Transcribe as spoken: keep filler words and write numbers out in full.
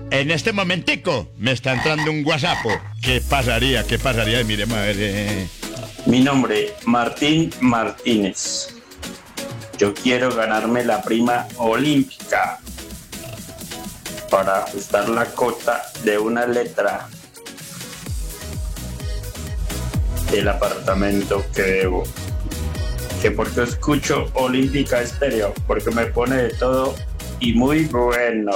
En este momentico me está entrando un WhatsApp. ¿Qué pasaría? ¿Qué pasaría? Mire, madre. Mi nombre, Martín Martínez. Yo quiero ganarme la prima olímpica para ajustar la cota de una letra del apartamento que debo. Que porque escucho Olímpica Estéreo, porque me pone de todo y muy bueno.